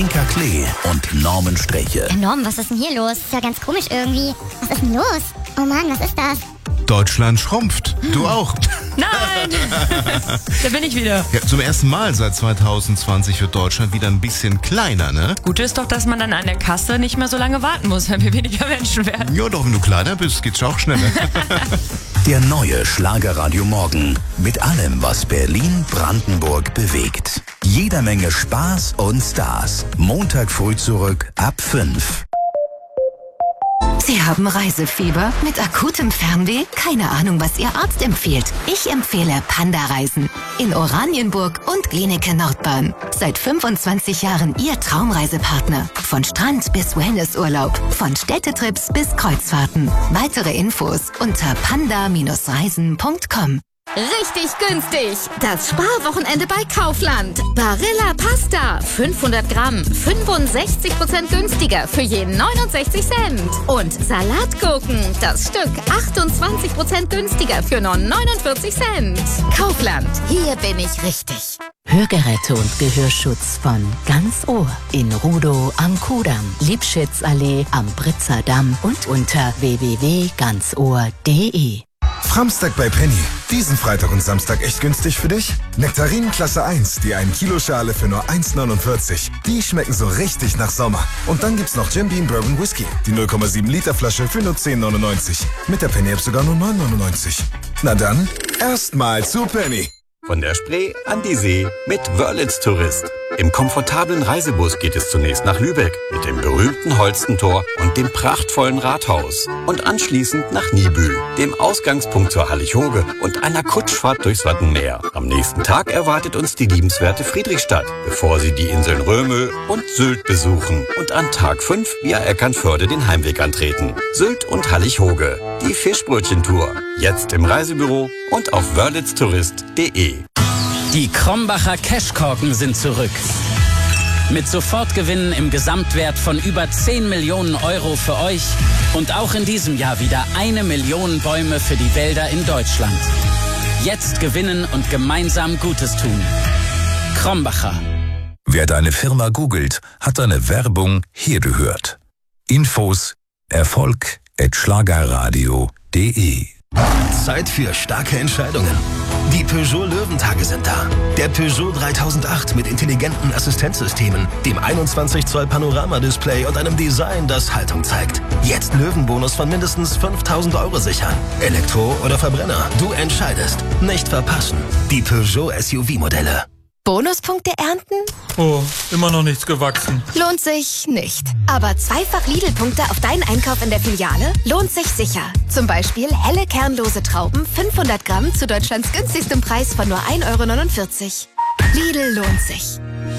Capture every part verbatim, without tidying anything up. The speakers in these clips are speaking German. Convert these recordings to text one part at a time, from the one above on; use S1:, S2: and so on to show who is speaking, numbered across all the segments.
S1: Inka Klee und Norman Streche.
S2: Herr Norman, was ist denn hier los? Ist ja ganz komisch irgendwie. Was ist denn los? Oh Mann, was ist das?
S3: Deutschland schrumpft. Du auch.
S4: Nein! Da bin ich wieder.
S3: Ja, zum ersten Mal seit zwanzig zwanzig wird Deutschland wieder ein bisschen kleiner, ne?
S4: Gut ist doch, dass man dann an der Kasse nicht mehr so lange warten muss, wenn wir weniger Menschen werden.
S3: Ja, doch, wenn du kleiner bist, geht's auch schneller.
S1: Der neue Schlagerradio Morgen. Mit allem, was Berlin, Brandenburg bewegt. Jeder Menge Spaß und Stars. Montag früh zurück ab fünf.
S5: Sie haben Reisefieber mit akutem Fernweh? Keine Ahnung, was Ihr Arzt empfiehlt. Ich empfehle Panda-Reisen in Oranienburg und Glienicke Nordbahn. Seit fünfundzwanzig Jahren Ihr Traumreisepartner. Von Strand bis Wellnessurlaub, von Städtetrips bis Kreuzfahrten. Weitere Infos unter panda Reisen punkt com.
S6: Richtig günstig! Das Sparwochenende bei Kaufland. Barilla Pasta, fünfhundert Gramm, fünfundsechzig Prozent günstiger für je neunundsechzig Cent. Und Salatgurken, das Stück achtundzwanzig Prozent günstiger für nur neunundvierzig Cent. Kaufland, hier bin ich richtig.
S5: Hörgeräte und Gehörschutz von Ganz Ohr in Rudow am Kudamm, Liebschitzallee am Britzer Damm und unter w w w punkt ganz ohr punkt d e.
S7: Framstag bei Penny. Diesen Freitag und Samstag echt günstig für dich? Nektarinen Klasse eins, die ein Kilo Schale für nur eins neunundvierzig. Die schmecken so richtig nach Sommer. Und dann gibt's noch Jim Beam Bourbon Whisky. Die null Komma sieben Liter Flasche für nur zehn neunundneunzig. Mit der Penny App sogar nur neun neunundneunzig. Na dann, erstmal zu Penny.
S8: Von der Spree an die See mit Wörlitz Tourist. Im komfortablen Reisebus geht es zunächst nach Lübeck mit dem berühmten Holstentor und dem prachtvollen Rathaus. Und anschließend nach Niebüll, dem Ausgangspunkt zur Hallig-Hoge und einer Kutschfahrt durchs Wattenmeer. Am nächsten Tag erwartet uns die liebenswerte Friedrichstadt, bevor Sie die Inseln Römel und Sylt besuchen. Und an Tag fünf via Eckernförde den Heimweg antreten. Sylt und Hallig-Hoge, die Fischbrötchentour. Jetzt im Reisebüro und auf wörlitztourist punkt d e.
S9: Die Krombacher Cashkorken sind zurück. Mit Sofortgewinnen im Gesamtwert von über zehn Millionen Euro für euch und auch in diesem Jahr wieder eine Million Bäume für die Wälder in Deutschland. Jetzt gewinnen und gemeinsam Gutes tun. Krombacher.
S1: Wer deine Firma googelt, hat deine Werbung hier gehört. Infos erfolg at schlagerradio punkt d e.
S10: Zeit für starke Entscheidungen. Die Peugeot Löwentage sind da. Der Peugeot dreitausendacht mit intelligenten Assistenzsystemen, dem einundzwanzig Zoll Panoramadisplay und einem Design, das Haltung zeigt. Jetzt Löwenbonus von mindestens fünftausend Euro sichern. Elektro oder Verbrenner, du entscheidest. Nicht verpassen. Die Peugeot S U V-Modelle.
S6: Bonuspunkte ernten?
S11: Oh, immer noch nichts gewachsen.
S6: Lohnt sich nicht. Aber zweifach Lidl-Punkte auf deinen Einkauf in der Filiale lohnt sich sicher. Zum Beispiel helle kernlose Trauben, fünfhundert Gramm zu Deutschlands günstigstem Preis von nur ein Euro neunundvierzig. Lidl lohnt sich.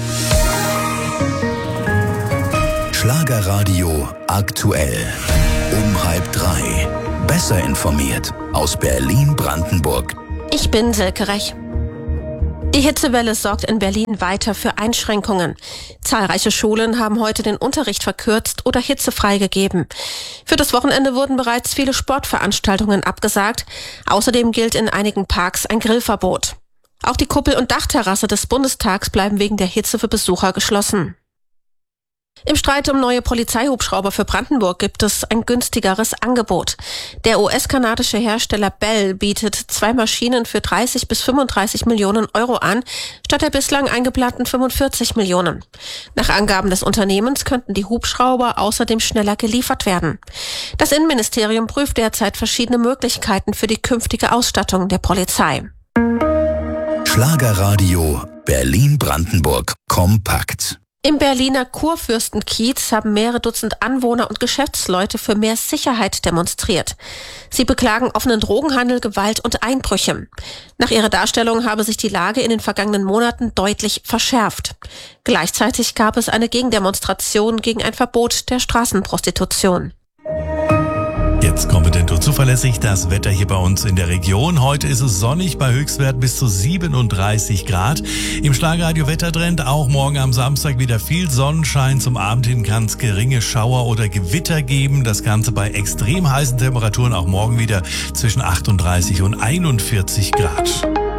S1: Schlagerradio aktuell. Um halb drei. Besser informiert aus Berlin-Brandenburg.
S12: Ich bin Silke Rech. Die Hitzewelle sorgt in Berlin weiter für Einschränkungen. Zahlreiche Schulen haben heute den Unterricht verkürzt oder hitzefrei gegeben. Für das Wochenende wurden bereits viele Sportveranstaltungen abgesagt. Außerdem gilt in einigen Parks ein Grillverbot. Auch die Kuppel- und Dachterrasse des Bundestags bleiben wegen der Hitze für Besucher geschlossen. Im Streit um neue Polizeihubschrauber für Brandenburg gibt es ein günstigeres Angebot. Der U S-kanadische Hersteller Bell bietet zwei Maschinen für dreißig bis fünfunddreißig Millionen Euro an, statt der bislang eingeplanten fünfundvierzig Millionen. Nach Angaben des Unternehmens könnten die Hubschrauber außerdem schneller geliefert werden. Das Innenministerium prüft derzeit verschiedene Möglichkeiten für die künftige Ausstattung der Polizei.
S1: Schlagerradio Berlin-Brandenburg kompakt.
S12: Im Berliner Kurfürstenkiez haben mehrere Dutzend Anwohner und Geschäftsleute für mehr Sicherheit demonstriert. Sie beklagen offenen Drogenhandel, Gewalt und Einbrüche. Nach ihrer Darstellung habe sich die Lage in den vergangenen Monaten deutlich verschärft. Gleichzeitig gab es eine Gegendemonstration gegen ein Verbot der Straßenprostitution.
S13: Jetzt kompetent und zuverlässig das Wetter hier bei uns in der Region. Heute ist es sonnig bei Höchstwert bis zu siebenunddreißig Grad. Im Schlagerradio Wettertrend auch morgen am Samstag wieder viel Sonnenschein. Zum Abend hin kann es geringe Schauer oder Gewitter geben. Das Ganze bei extrem heißen Temperaturen auch morgen wieder zwischen achtunddreißig und einundvierzig Grad.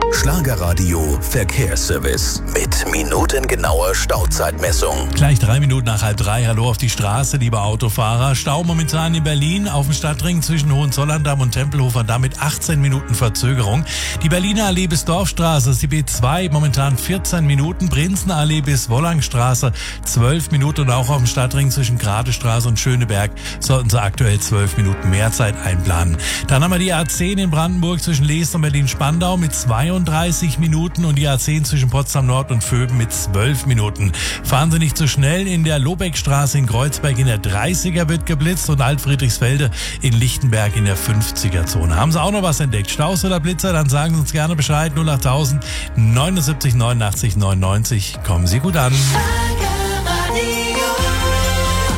S1: Schlagerradio Verkehrsservice mit minutengenauer Stauzeitmessung.
S13: Gleich drei Minuten nach halb drei. Hallo auf die Straße, liebe Autofahrer. Stau momentan in Berlin auf dem Stadtring zwischen Hohenzollern-Damm und Tempelhofer Damm mit achtzehn Minuten Verzögerung. Die Berliner Allee bis Dorfstraße, ist die B zwei, momentan vierzehn Minuten. Prinzenallee bis Wollangstraße zwölf Minuten. Und auch auf dem Stadtring zwischen Gradestraße und Schöneberg sollten Sie aktuell zwölf Minuten mehr Zeit einplanen. Dann haben wir die A zehn in Brandenburg zwischen Leest und Berlin-Spandau mit zweiunddreißig Minuten und die A zehn zwischen Potsdam Nord und Vöben mit zwölf Minuten. Fahren Sie nicht zu schnell. In der Lobeckstraße in Kreuzberg in der dreißiger wird geblitzt und Altfriedrichsfelde in Lichtenberg in der fünfziger Zone. Haben Sie auch noch was entdeckt? Staus oder Blitzer? Dann sagen Sie uns gerne Bescheid. null achttausend neunundsiebzig neunundachtzig neunundneunzig. Kommen Sie gut an.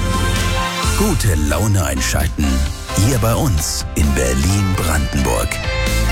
S1: Gute Laune einschalten. Hier bei uns in Berlin-Brandenburg.